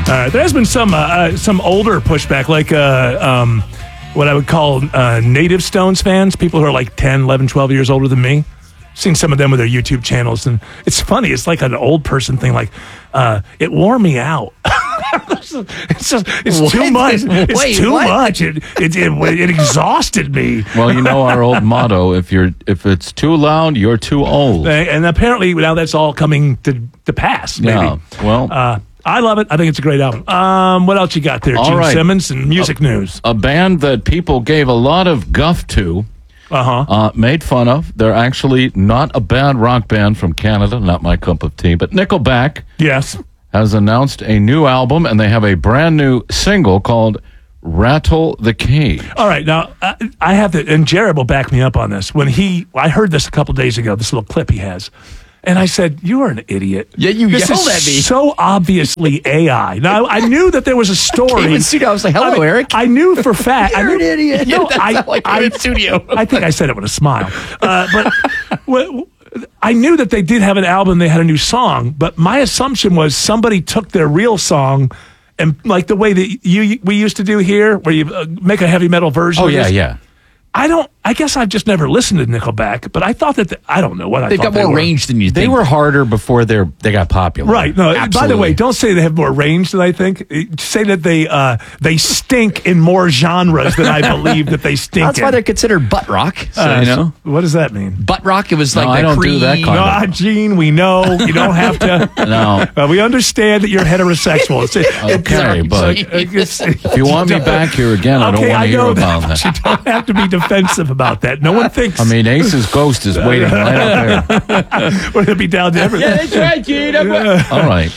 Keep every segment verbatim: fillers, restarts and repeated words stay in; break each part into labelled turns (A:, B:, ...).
A: Uh, there has been some uh, uh, some older pushback, like uh, um, what I would call uh, native Stones fans, people who are like ten, eleven, twelve years older than me. Seen some of them with their YouTube channels, and it's funny. It's like an old person thing. Like, uh, it wore me out. it's just, it's
B: what?
A: too much. It's
B: Wait,
A: too
B: what?
A: much. It, it it it exhausted me.
C: Well, you know our old motto: if you're if it's too loud, you're too old.
A: And apparently now that's all coming to to pass. Maybe.
C: Yeah. Well,
A: Uh, I love it. I think it's a great album. Um, what else you got there,
C: All
A: Gene
C: right.
A: Simmons and music news?
C: a band that people gave a lot of guff to,
A: Uh-huh.
C: uh, made fun of. They're actually not a bad rock band from Canada, not my cup of tea, but Nickelback
A: Yes.
C: has announced a new album, and they have a brand new single called Rattle the Cage.
A: All right. Now, I, I have to, and Jared will back me up on this. When he, I heard this a couple days ago, this little clip he has. And I said, "You are an idiot."
B: Yeah, you
A: this
B: yelled
A: is
B: at me.
A: So obviously A I. Now I knew that there was a story.
B: Came in studio, I was like, "Hello,
A: I mean,
B: Eric."
A: I knew for fact. I
B: You're
A: knew,
B: an idiot.
A: No,
B: That's
A: I,
B: not like
A: I,
B: you're in studio.
A: I think I said it with a smile. Uh, but w- w- I knew that they did have an album. They had a new song. But my assumption was somebody took their real song. And like the way that you we used to do here, where you uh, make a heavy metal version.
C: Oh,
A: of
C: yeah,
A: this.
C: yeah.
A: I don't. I guess I've just never listened to Nickelback, but I thought that the, I don't know what I
B: They've
A: thought
B: got
A: they
B: more
A: were.
B: range than you
C: They
B: think.
C: were harder before they they got popular.
A: Right. No. By the
B: Absolutely.
A: way, don't say they have more range than I think. Say that they uh, they stink in more genres than I believe that they stink.
B: That's
A: in.
B: why they're considered butt rock. So,
A: Uh,
B: you know,
A: What does that mean?
B: butt rock. It was
C: No,
B: like
C: I
B: the
C: don't do
B: Creed.
C: that kind
A: No,
C: of-
A: uh, Gene, we know you don't have to.
C: No.
A: Uh, we understand that you're heterosexual. It's, it,
C: Okay, but
A: it's,
C: if you want me back here again, I don't
A: okay,
C: want
A: I
C: to hear
A: know
C: about
A: that.
C: that.
A: You don't have to be defensive about that. No one thinks
C: I mean, Ace's ghost is waiting right up there.
A: we're going to be down to everything.
B: That's right, Gene.
C: All right.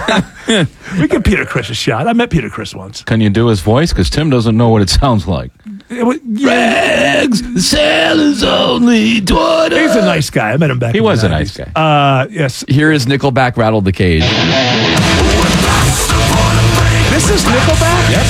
A: We give Peter Chris a shot. I met Peter Chris once.
C: Can you do his voice? Because Tim doesn't know what it sounds like.
A: It was- yeah.
C: The sale is only twenty.
A: He's a nice guy. I met him back
C: He
A: in the
C: was a
A: nineties.
C: nice
A: Uh, yes.
B: Here is Nickelback rattled the cage.
A: This is Nickelback?
C: Yep.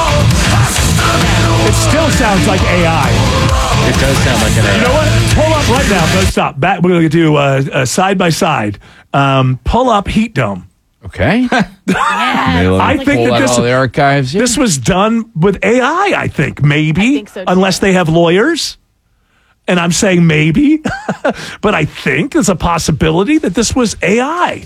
A: It still sounds like A I.
C: It does sound like an A I.
A: You know what? Pull up right now. No, stop. Back. We're going to do uh, uh, side by side. Um, pull up Heat Dome.
B: Okay.
A: I think
B: Pull
A: that
B: out
A: this,
B: all the archives. Yeah.
A: this was done with A I, I think. Maybe.
D: I think so, too.
A: Unless they have lawyers. And I'm saying maybe. But I think there's a possibility that this was A I.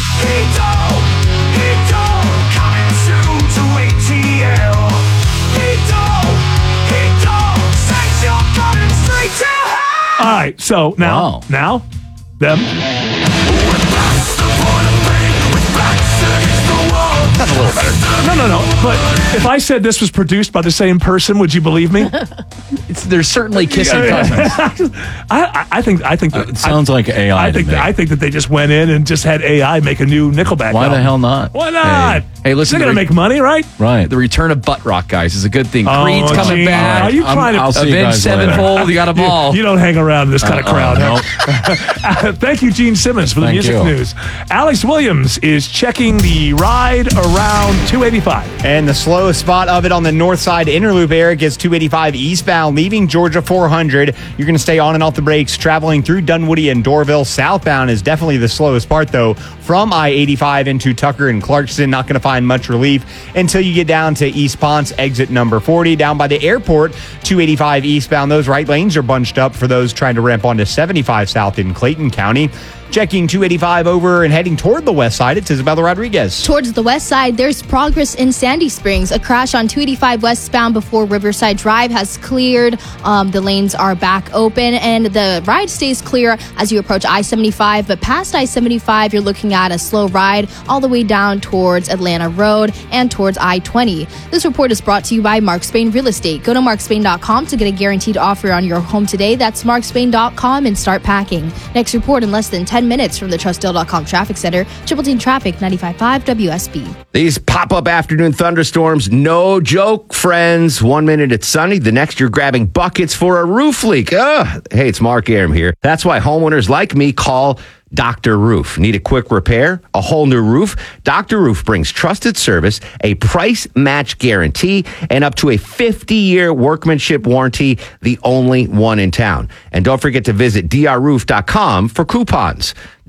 A: All right, so now,
C: Wow.
A: now, them.
B: That's a little better.
A: No, no, no. But if I said this was produced by the same person, would you believe me?
B: It's, they're certainly kissing cousins.
A: I, I, I think, I think, that,
C: It sounds like A I
A: I, I think,
C: to me.
A: that, I think that they just went in and just had A I make a new Nickelback.
C: Why the
A: album.
C: hell not?
A: Why not?
B: Hey, hey, listen,
A: they're gonna
B: the-
A: make money, right?
C: Right.
B: The return of butt rock, guys, is a good thing.
A: Oh,
B: Creed's coming
A: gee.
B: back.
A: Are you
C: I'm-
A: trying to?
C: I'll see you
B: Avenged
C: guys later.
B: Sevenfold. You got them all.
A: You don't hang around in this kind of
C: Uh-uh,
A: crowd.
C: nope.
A: huh? Thank you, Gene Simmons, for the
C: Thank
A: music
C: you.
A: news. Alex Williams is checking the ride around two eighty-five.
E: And the slowest spot of it on the north side interloop, Eric, is two eighty-five eastbound, leaving Georgia four hundred. You're going to stay on and off the brakes, traveling through Dunwoody and Dorville. Southbound is definitely the slowest part, though. From I eighty-five into Tucker and Clarkston, not going to find much relief until you get down to East Ponce, exit number forty. Down by the airport, two eighty-five eastbound. Those right lanes are bunched up for those trying to ramp onto seventy-five south in Clayton County. Checking two eighty-five over and heading toward the west side, it's Isabella Rodriguez.
F: Towards the west side, there's progress in Sandy Springs. A crash on two eighty-five westbound before Riverside Drive has cleared. Um, the lanes are back open, and the ride stays clear as you approach I seventy-five. But past I seventy-five, you're looking at a slow ride all the way down towards Atlanta Road and towards I twenty. This report is brought to you by Mark Spain Real Estate. Go to mark spain dot com to get a guaranteed offer on your home today. That's mark spain dot com and start packing. Next report in less than ten minutes from the trust deal dot com traffic center. Triple T Traffic, ninety-five point five W S B.
G: These pop-up afternoon thunderstorms, no joke, friends. One minute it's sunny, the next you're grabbing buckets for a roof leak. Ugh. Hey, it's Mark Aram here. That's why homeowners like me call Doctor Roof. Need a quick repair? A whole new roof? Doctor Roof brings trusted service, a price match guarantee, and up to a fifty-year workmanship warranty, the only one in town. And don't forget to visit d r roof dot com for coupons.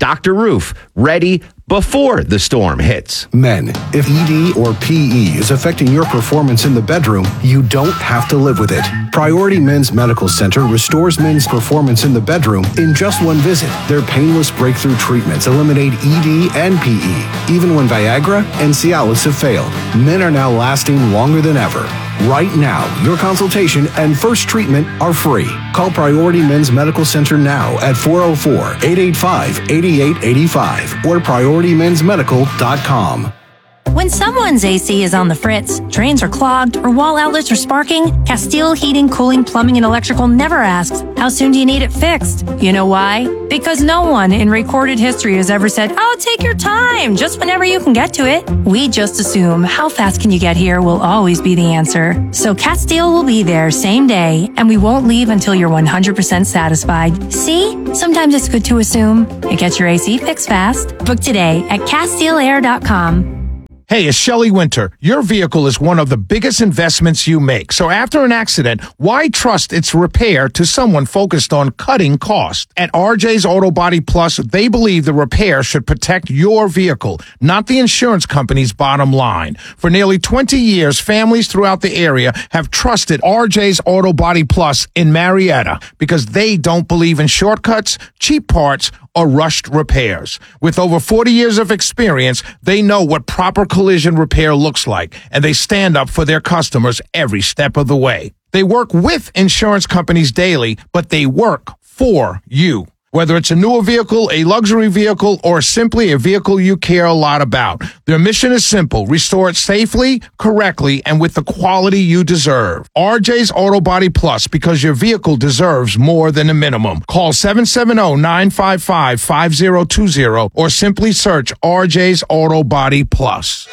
G: Doctor Roof, ready before the storm hits.
D: Men, if E D or P E is affecting your performance in the bedroom, you don't have to live with it. Priority Men's Medical Center restores men's performance in the bedroom in just one visit. Their painless breakthrough treatments eliminate E D and P E. Even when Viagra and Cialis have failed, men are now lasting longer than ever. Right now, your consultation and first treatment are free. Call Priority Men's Medical Center now at four oh four, eight eight five, eight eight eight five or priority men's medical dot com.
H: When someone's A C is on the fritz, drains are clogged, or wall outlets are sparking, Castile Heating, Cooling, Plumbing, and Electrical never asks, how soon do you need it fixed? You know why? Because no one in recorded history has ever said, oh, take your time, just whenever you can get to it. We just assume how fast can you get here will always be the answer. So Castile will be there same day, and we won't leave until you're one hundred percent satisfied. See? Sometimes it's good to assume. It gets your A C fixed fast. Book today at Castile Air dot com.
I: Hey, it's Shelley Winter. Your vehicle is one of the biggest investments you make. So after an accident, why trust its repair to someone focused on cutting cost? At R J's Auto Body Plus, they believe the repair should protect your vehicle, not the insurance company's bottom line. For nearly twenty years, families throughout the area have trusted R J's Auto Body Plus in Marietta because they don't believe in shortcuts, cheap parts, or rushed repairs. With over forty years of experience, they know what proper collision repair looks like, and they stand up for their customers every step of the way. They work with insurance companies daily, but they work for you. Whether it's a newer vehicle, a luxury vehicle, or simply a vehicle you care a lot about, their mission is simple: restore it safely, correctly, and with the quality you deserve. R J's Auto Body Plus, because your vehicle deserves more than a minimum. Call seven seven zero, nine five five, five zero two zero or simply search R J's Auto Body Plus.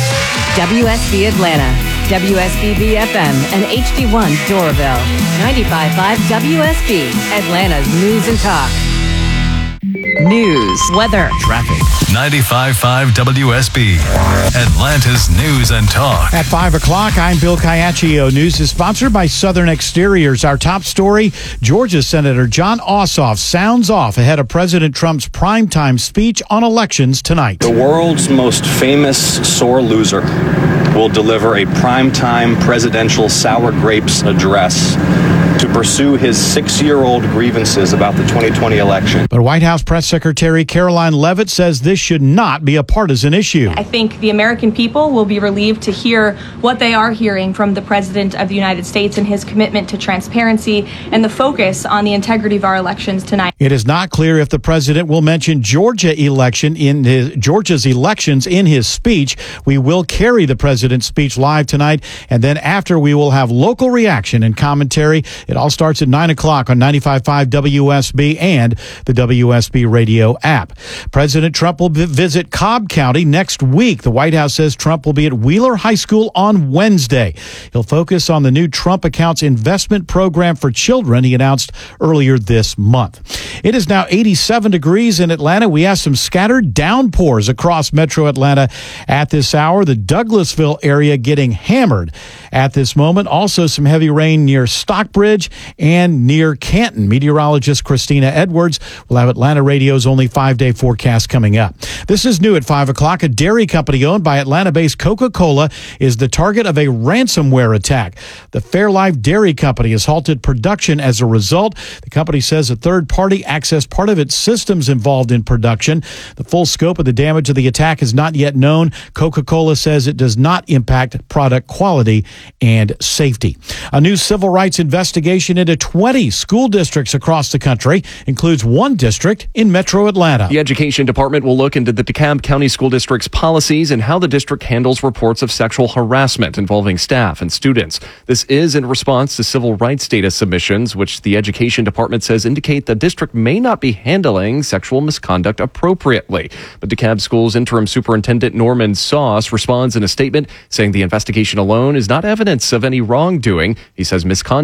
J: W S B Atlanta, W S B B F M, and H D one Doraville. ninety-five point five W S B, Atlanta's News and Talk. News, weather,
K: traffic. ninety-five point five W S B, Atlanta's News and Talk.
L: At five o'clock, I'm Bill Caiaccio. News is sponsored by Southern Exteriors. Our top story, Georgia Senator Jon Ossoff sounds off ahead of President Trump's primetime speech on elections tonight.
M: The world's most famous sore loser will deliver a primetime presidential sour grapes address to pursue his six-year-old grievances about the twenty twenty election.
L: But White House Press Secretary Caroline Leavitt says this should not be a partisan issue.
N: I think the American people will be relieved to hear what they are hearing from the President of the United States and his commitment to transparency and the focus on the integrity of our elections tonight.
L: It is not clear if the president will mention Georgia election in his Georgia's elections in his speech. We will carry the president's speech live tonight, and then after we will have local reaction and commentary. It all starts at nine o'clock on ninety-five point five W S B and the W S B radio app. President Trump will visit Cobb County next week. The White House says Trump will be at Wheeler High School on Wednesday. He'll focus on the new Trump Accounts investment program for children he announced earlier this month. It is now eighty-seven degrees in Atlanta. We have some scattered downpours across metro Atlanta at this hour. The Douglasville area getting hammered at this moment. Also some heavy rain near Stockbridge and near Canton. Meteorologist Christina Edwards will have Atlanta Radio's only five-day forecast coming up. This is new at five o'clock. A dairy company owned by Atlanta-based Coca-Cola is the target of a ransomware attack. The Fairlife Dairy Company has halted production as a result. The company says a third party accessed part of its systems involved in production. The full scope of the damage of the attack is not yet known. Coca-Cola says it does not impact product quality and safety. A new civil rights investigation into twenty school districts across the country includes one district in metro Atlanta.
O: The Education Department will look into the DeKalb County School District's policies and how the district handles reports of sexual harassment involving staff and students. This is in response to civil rights data submissions, which the Education Department says indicate the district may not be handling sexual misconduct appropriately. But DeKalb School's interim superintendent Norman Sauce responds in a statement saying the investigation alone is not evidence of any wrongdoing. He says misconduct is always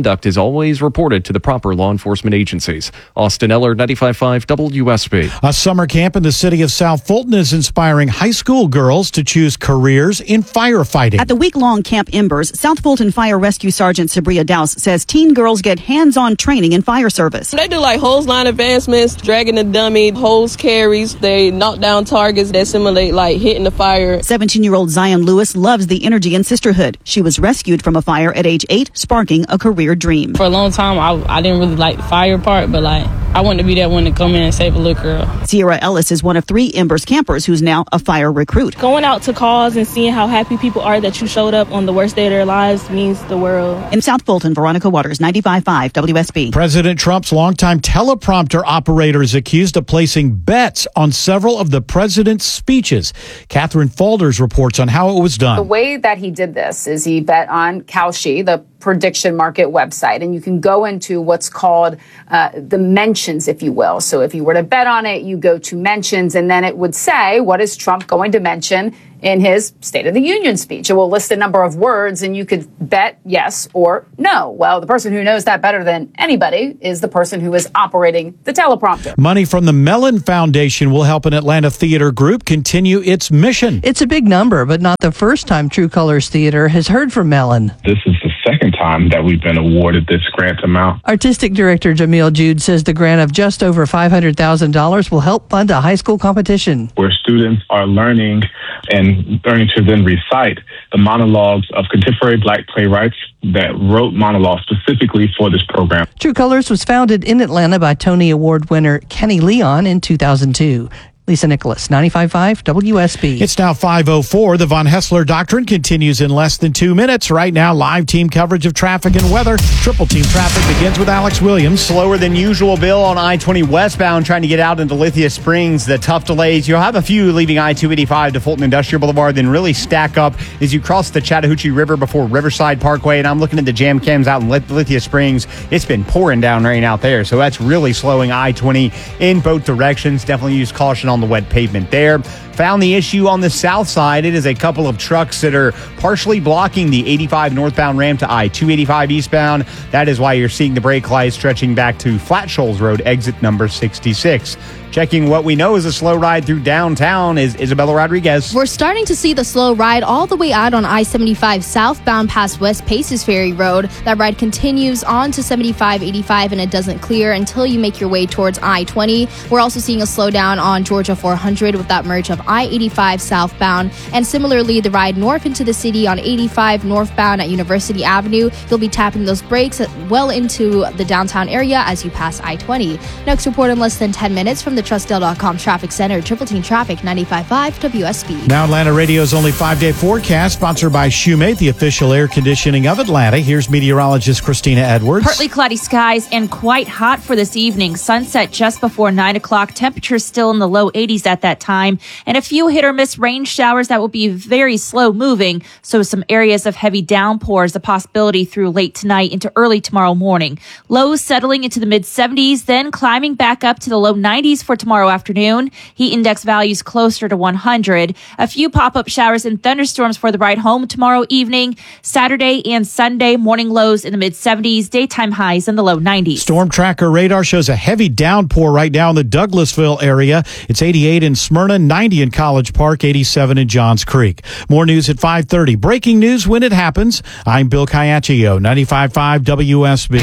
O: always reported to the proper law enforcement agencies. Austin Eller, ninety-five point five W S B.
L: A summer camp in the city of South Fulton is inspiring high school girls to choose careers in firefighting.
P: At the week-long Camp Embers, South Fulton Fire Rescue Sergeant Sabria Dowse says teen girls get hands-on training in fire service.
Q: They do like hose line advancements, dragging the dummy, hose carries. They knock down targets that simulate like hitting the fire.
P: seventeen-year-old Zion Lewis loves the energy and sisterhood. She was rescued from a fire at age eight, sparking a career dream.
Q: For a long time, I, I didn't really like the fire part, but like I wanted to be that one to come in and save a little girl.
P: Sierra Ellis is one of three Embers campers who's now a fire recruit.
Q: Going out to calls and seeing how happy people are that you showed up on the worst day of their lives means the world.
P: In South Fulton, Veronica Waters, ninety-five point five W S B.
L: President Trump's longtime teleprompter operator is accused of placing bets on several of the president's speeches. Catherine Falders reports on how it was done.
R: The way that he did this is he bet on Kalshi, the prediction market website, and you can go into what's called uh, the mentions, if you will. So if you were to bet on it, you go to mentions, and then it would say, what is Trump going to mention in his State of the Union speech? It will list a number of words, and you could bet yes or no. Well, the person who knows that better than anybody is the person who is operating the teleprompter.
L: Money from the Mellon Foundation will help an Atlanta theater group continue its mission.
S: It's a big number, but not the first time True Colors Theater has heard from Mellon.
T: This is the second time that we've been awarded this grant amount.
S: Artistic director Jamil Jude says the grant of just over five hundred thousand dollars will help fund a high school competition.
T: Where students are learning and learning to then recite the monologues of contemporary black playwrights that wrote monologues specifically for this program.
S: True Colors was founded in Atlanta by Tony Award winner Kenny Leon in two thousand two. Lisa Nicholas, ninety-five point five W S B.
L: It's now five oh four. The Von Hessler Doctrine continues in less than two minutes. Right now, live team coverage of traffic and weather. Triple team traffic begins with Alex Williams.
E: Slower than usual, Bill, on I twenty westbound trying to get out into Lithia Springs. The tough delays. You'll have a few leaving I two eighty-five to Fulton Industrial Boulevard, then really stack up as you cross the Chattahoochee River before Riverside Parkway. And I'm looking at the jam cams out in Lithia Springs. It's been pouring down rain out there, so that's really slowing I twenty in both directions. Definitely use caution on the wet pavement there. Found the issue on the south side. It is a couple of trucks that are partially blocking the eighty-five northbound ramp to I two eighty-five eastbound. That is why you're seeing the brake lights stretching back to Flat Shoals Road, exit number sixty-six. Checking what we know is a slow ride through downtown is Isabella Rodriguez.
F: We're starting to see the slow ride all the way out on I seventy-five southbound past West Paces Ferry Road. That ride continues on to seventy-five eighty-five and it doesn't clear until you make your way towards I twenty. We're also seeing a slowdown on Georgia four hundred with that merge of I eighty-five southbound. And similarly, the ride north into the city on eighty-five northbound at University Avenue. You'll be tapping those brakes well into the downtown area as you pass I twenty. Next report in less than ten minutes from the Trustdale dot com Traffic Center. Triple Team Traffic, ninety-five point five W S B.
L: Now Atlanta Radio's only five-day forecast, sponsored by Shoemate, the official air conditioning of Atlanta. Here's meteorologist Christina Edwards.
U: Partly cloudy skies and quite hot for this evening. Sunset just before nine o'clock. Temperatures still in the low eighties at that time. And a few hit or miss rain showers that will be very slow moving. So some areas of heavy downpours, a possibility through late tonight into early tomorrow morning. Lows settling into the mid seventies, then climbing back up to the low nineties for tomorrow afternoon. Heat index values closer to one hundred. A few pop-up showers and thunderstorms for the ride home tomorrow evening. Saturday and Sunday, morning lows in the mid seventies, daytime highs in the low nineties.
L: Storm tracker radar shows a heavy downpour right now in the Douglasville area. It's eighty-eight in Smyrna, ninety in College Park, eighty-seven in Johns Creek. More news at five thirty. Breaking news when it happens. I'm Bill Caiaccio, ninety-five point five W S B.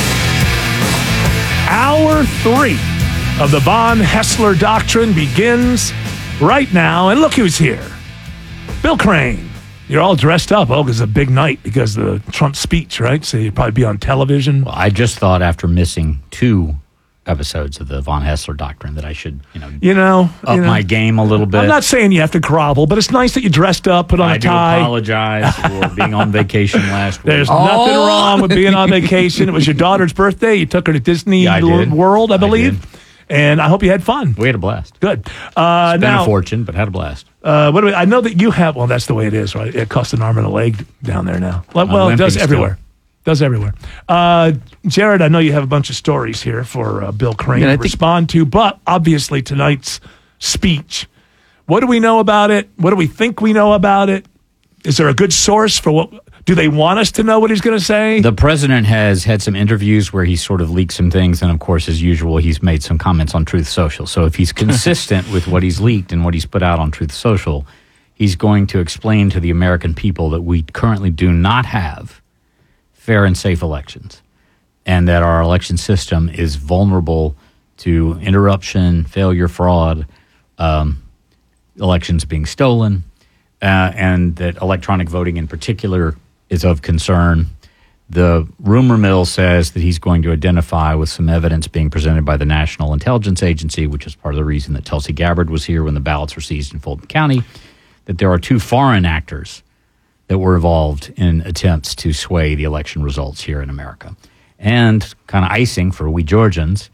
A: Hour three of the Von Hessler Doctrine begins right now. And look who's here. Bill Crane. You're all dressed up. Oh, it's a big night because of the Trump speech, right? So you'd probably be on television.
V: Well, I just thought after missing two episodes of the Von Hessler Doctrine that I should, you know,
A: you know
V: up
A: you know,
V: my game a little bit.
A: I'm not saying you have to grovel, but it's nice that you dressed up, put on
V: I
A: a tie.
V: I do apologize for being on vacation last week.
A: There's
V: oh.
A: nothing wrong with being on vacation. It was your daughter's birthday. You took her to Disney
V: yeah, I
A: World, I believe.
V: I
A: and I hope you had fun.
V: We had a blast.
A: Good. Uh,
V: Spent
A: now,
V: a fortune, but had a blast.
A: Uh, what do we, I know that you have, well, that's the way it is, right? It costs an arm and a leg down there now. Well, well it does everywhere. Still. Does everywhere. Uh, Jared, I know you have a bunch of stories here for uh, Bill Crane yeah, to think- respond to, but obviously tonight's speech, what do we know about it? What do we think we know about it? Is there a good source for what Do they want us to know what he's going to say?
V: The president has had some interviews where he sort of leaked some things, and of course, as usual, he's made some comments on Truth Social. So if he's consistent with what he's leaked and what he's put out on Truth Social, he's going to explain to the American people that we currently do not have fair and safe elections, and that our election system is vulnerable to interruption, failure, fraud, um, elections being stolen, uh, and that electronic voting in particular is of concern. The rumor mill says that he's going to identify with some evidence being presented by the National Intelligence Agency, which is part of the reason that Tulsi Gabbard was here when the ballots were seized in Fulton County, that there are two foreign actors that were involved in attempts to sway the election results here in America. And kind of icing for we Georgians,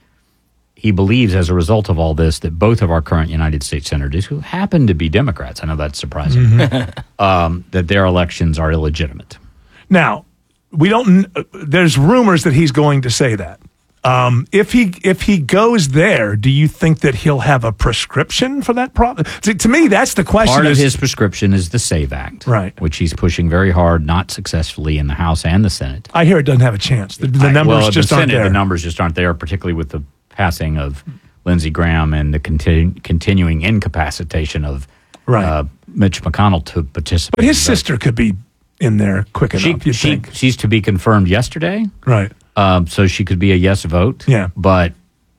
V: he believes as a result of all this that both of our current United States senators, who happen to be Democrats, I know that's surprising, mm-hmm. um, that their elections are illegitimate.
A: Now, we don't. There's rumors that he's going to say that. Um, if he if he goes there, do you think that he'll have a prescription for that problem? To, to me, that's the question.
V: Part of
A: is,
V: his prescription is the SAVE Act,
A: right,
V: which he's pushing very hard, not successfully in the House and the Senate.
A: I hear it doesn't have a chance. The, the
V: I,
A: numbers
V: well,
A: just
V: the
A: aren't
V: Senate,
A: there.
V: The numbers just aren't there, particularly with the passing of Lindsey Graham and the conti- continuing incapacitation of
A: right.
V: uh, Mitch McConnell to participate.
A: But his sister could be in there quick
V: she,
A: enough, you
V: she,
A: think?
V: She's to be confirmed yesterday.
A: Right.
V: Um, so she could be a yes vote.
A: Yeah.
V: But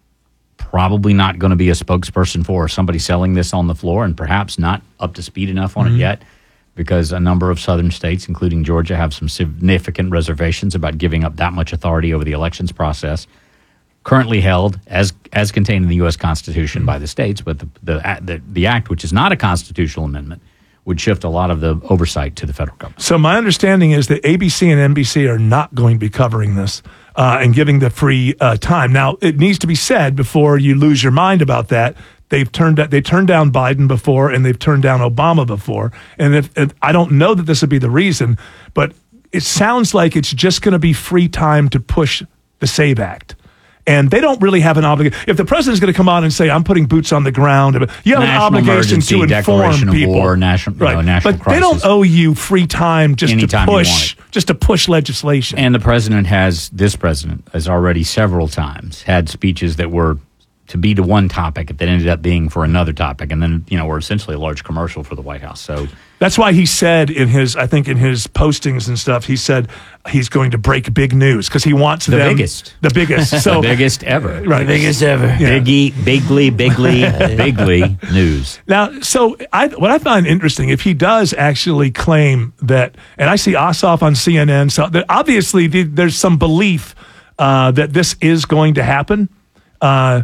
V: probably not going to be a spokesperson for somebody selling this on the floor, and perhaps not up to speed enough on
A: mm-hmm.
V: it yet, because a number of southern states, including Georgia, have some significant reservations about giving up that much authority over the elections process, currently held as as contained in the U S Constitution mm-hmm. by the states. But the, the the the act, which is not a constitutional amendment, would shift a lot of the oversight to the federal government.
A: So my understanding is that A B C and N B C are not going to be covering this uh, and giving the free uh, time. Now, it needs to be said before you lose your mind about that. They've turned they turned down Biden before, and they've turned down Obama before. And if, if, I don't know that this would be the reason, but it sounds like it's just going to be free time to push the SAVE Act. And they don't really have an obligation. If the president's going to come on and say, I'm putting boots on the ground, you have
V: national
A: an obligation to
V: declaration
A: inform people.
V: Of war, national,
A: right.
V: you know, national
A: but
V: crisis.
A: They don't owe you free time just
V: Anytime
A: to
V: you
A: push
V: want it.
A: just to push legislation.
V: And the president has, this president has already several times had speeches that were to be to one topic that ended up being for another topic, and then, you know, were essentially a large commercial for the White House. So
A: that's why he said in his, I think in his postings and stuff, he said he's going to break big news because he wants
V: the
A: them,
V: biggest,
A: the biggest, so
V: the biggest ever,
A: right,
V: the biggest ever,
A: yeah.
V: biggie, bigly, bigly, bigly news.
A: Now, so I, what I find interesting, if he does actually claim that, and I see Ossoff on C N N, so that obviously the, there's some belief uh, that this is going to happen. Uh,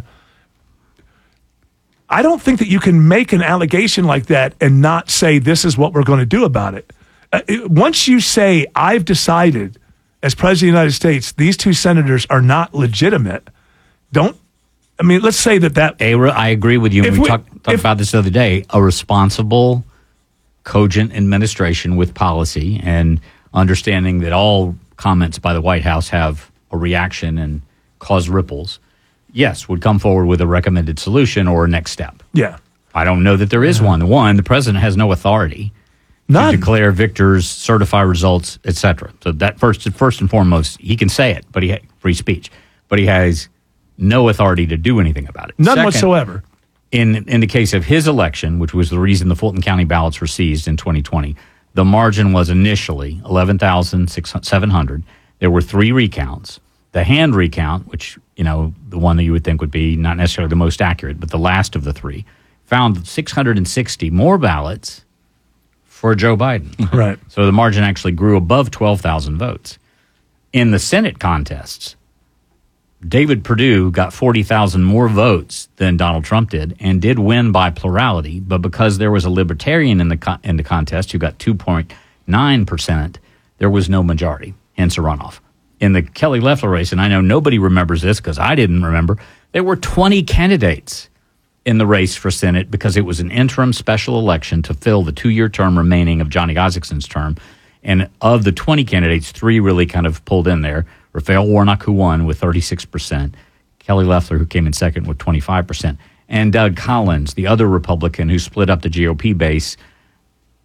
A: I don't think that you can make an allegation like that and not say this is what we're going to do about it. Uh, it. Once you say, I've decided as president of the United States, these two senators are not legitimate, don't, I mean, let's say that that...
V: A, I agree with you. We, we talked, talked if, about this the other day. A responsible, cogent administration with policy and understanding that all comments by the White House have a reaction and cause ripples, yes, would come forward with a recommended solution or a next step.
A: Yeah.
V: I don't know that there is yeah. one. One, the president has no authority
A: None.
V: to declare victors, certify results, et cetera. So that first, first and foremost, he can say it, but he free speech, but he has no authority to do anything about it.
A: None
V: Second,
A: whatsoever.
V: In in the case of his election, which was the reason the Fulton County ballots were seized in twenty twenty, the margin was initially eleven thousand seven hundred. There were three recounts. The hand recount, which, you know, the one that you would think would be not necessarily the most accurate, but the last of the three, found six hundred sixty more ballots for Joe Biden.
A: Right.
V: So the margin actually grew above twelve thousand votes. In the Senate contests, David Perdue got forty thousand more votes than Donald Trump did and did win by plurality, but because there was a libertarian in the co- in the contest who got two point nine percent, there was no majority, hence a runoff. In the Kelly Loeffler race, and I know nobody remembers this because I didn't remember, there were twenty candidates in the race for Senate because it was an interim special election to fill the two-year term remaining of Johnny Isaacsen's term. And of the twenty candidates, three really kind of pulled in there. Raphael Warnock, who won with thirty-six percent, Kelly Loeffler, who came in second with twenty-five percent, and Doug Collins, the other Republican who split up the G O P base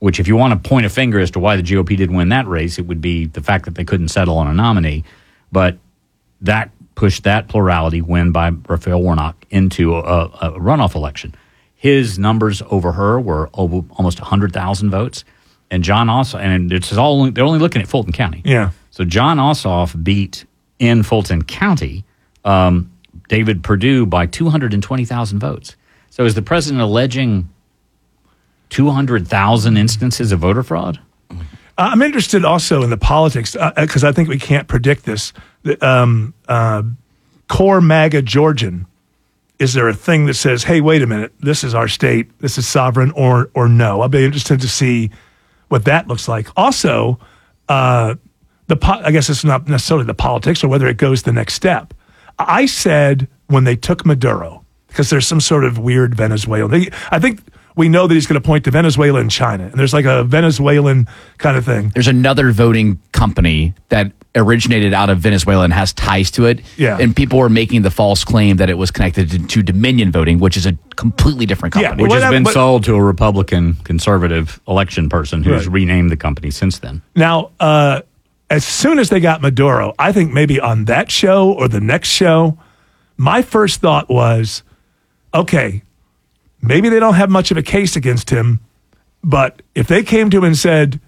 V: which if you want to point a finger as to why the G O P didn't win that race, it would be the fact that they couldn't settle on a nominee. But that pushed that plurality win by Raphael Warnock into a, a runoff election. His numbers over her were over almost one hundred thousand votes. And John Ossoff, and it's all they're only looking at Fulton County.
A: Yeah.
V: So John Ossoff beat in Fulton County um, David Perdue by two hundred twenty thousand votes. So is the president alleging two hundred thousand instances of voter fraud?
A: Uh, I'm interested also in the politics because uh, I think we can't predict this. The, um, uh, core MAGA Georgian, is there a thing that says, hey, wait a minute, this is our state, this is sovereign, or or no? I'll be interested to see what that looks like. Also, uh, the po- I guess it's not necessarily the politics or whether it goes the next step. I said when they took Maduro, because there's some sort of weird Venezuelan, they, I think we know that he's going to point to Venezuela and China, and there's like a Venezuelan kind of thing.
B: There's another voting company that originated out of Venezuela and has ties to it.
A: Yeah.
B: And people were making the false claim that it was connected to, to Dominion Voting, which is a completely different company.
V: Which has been
A: but-
V: sold to a Republican conservative election person who's
A: Right.
V: renamed the company since then.
A: Now, uh, as soon as they got Maduro, I think maybe on that show or the next show, my first thought was, okay, maybe they don't have much of a case against him, but if they came to him and said,